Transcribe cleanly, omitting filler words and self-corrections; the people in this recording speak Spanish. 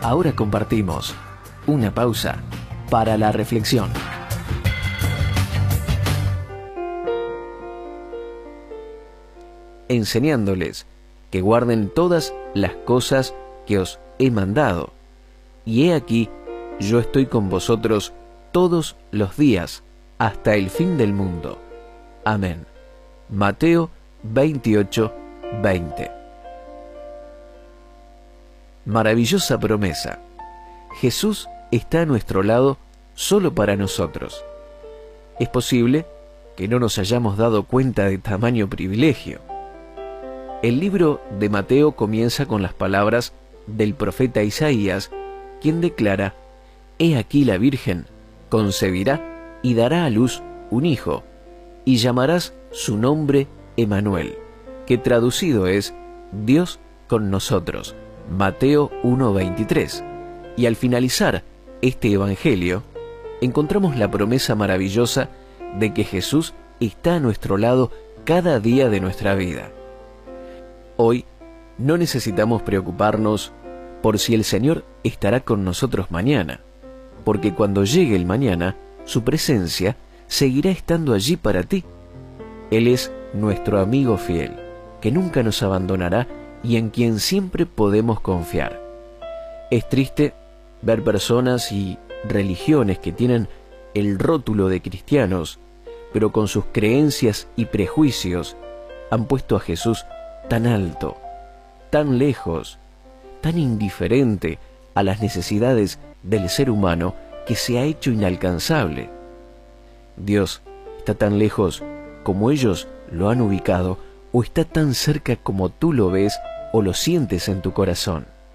Ahora compartimos una pausa para la reflexión. Enseñándoles que guarden todas las cosas que os he mandado. Y he aquí, yo estoy con vosotros todos los días, hasta el fin del mundo. Amén. Mateo 28:20. Maravillosa promesa. Jesús está a nuestro lado solo para nosotros. Es posible que no nos hayamos dado cuenta de tamaño privilegio. El libro de Mateo comienza con las palabras del profeta Isaías, quien declara: «He aquí la Virgen concebirá y dará a luz un hijo, y llamarás su nombre Emanuel», que traducido es Dios con nosotros. Mateo 1:23. Y al finalizar este evangelio, encontramos la promesa maravillosa de que Jesús está a nuestro lado cada día de nuestra vida. Hoy no necesitamos preocuparnos por si el Señor estará con nosotros mañana, porque cuando llegue el mañana, su presencia seguirá estando allí para ti. Él es nuestro amigo fiel, que nunca nos abandonará y en quien siempre podemos confiar. Es triste ver personas y religiones que tienen el rótulo de cristianos, pero con sus creencias y prejuicios han puesto a Jesús tan alto, tan lejos, tan indiferente a las necesidades del ser humano que se ha hecho inalcanzable. Dios está tan lejos como ellos lo han ubicado, o está tan cerca como tú lo ves o lo sientes en tu corazón.